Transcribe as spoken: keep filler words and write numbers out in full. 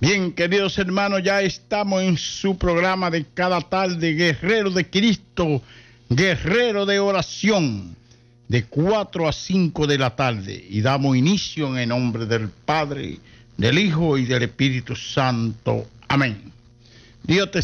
Bien, queridos hermanos, ya estamos en su programa de cada tarde, Guerrero de Cristo, Guerrero de Oración, de cuatro a cinco de la tarde. Y damos inicio en el nombre del Padre, del Hijo y del Espíritu Santo. Amén. Dios te